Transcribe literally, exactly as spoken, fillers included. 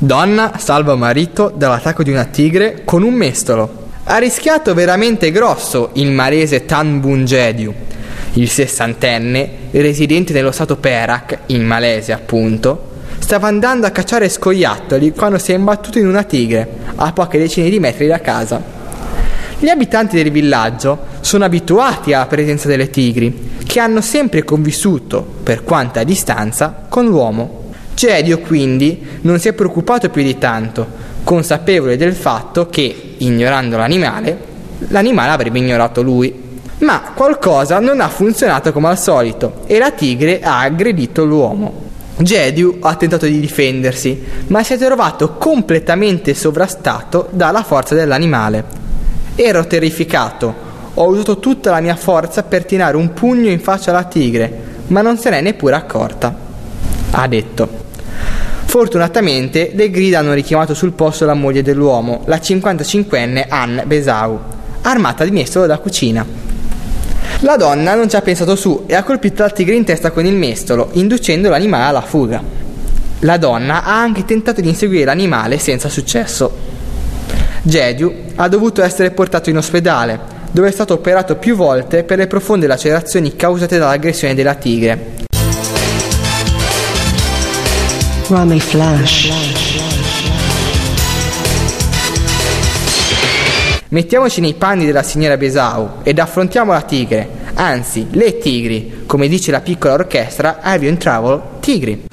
Donna salva marito dall'attacco di una tigre con un mestolo. Ha rischiato veramente grosso il malese Tan Boon Gediu. Il sessantenne, residente nello stato Perak, in Malesia appunto, stava andando a cacciare scoiattoli quando si è imbattuto in una tigre, a poche decine di metri da casa. Gli abitanti del villaggio sono abituati alla presenza delle tigri, che hanno sempre convissuto, per quanta distanza, con l'uomo. Gediu quindi non si è preoccupato più di tanto, consapevole del fatto che, ignorando l'animale, l'animale avrebbe ignorato lui. Ma qualcosa non ha funzionato come al solito e la tigre ha aggredito l'uomo. Gediu ha tentato di difendersi, ma si è trovato completamente sovrastato dalla forza dell'animale. Ero terrificato, ho usato tutta la mia forza per tirare un pugno in faccia alla tigre, ma non se n'è neppure accorta, ha detto. Fortunatamente le grida hanno richiamato sul posto la moglie dell'uomo, la cinquantacinquenne Anne Besau, armata di mestolo da cucina. La donna non ci ha pensato su e ha colpito la tigre in testa con il mestolo, inducendo l'animale alla fuga. La donna ha anche tentato di inseguire l'animale senza successo. Gediu ha dovuto essere portato in ospedale, dove è stato operato più volte per le profonde lacerazioni causate dall'aggressione della tigre. Rummy Flash. Mettiamoci nei panni della signora Besau ed affrontiamo la tigre, anzi le tigri, come dice la piccola orchestra Avion Travel Tigri.